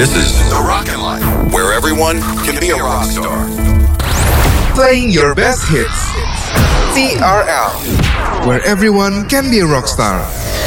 This is The Rockin' Life, where everyone can be a rock star. Playing your best hits. TRL, where everyone can be a rock star.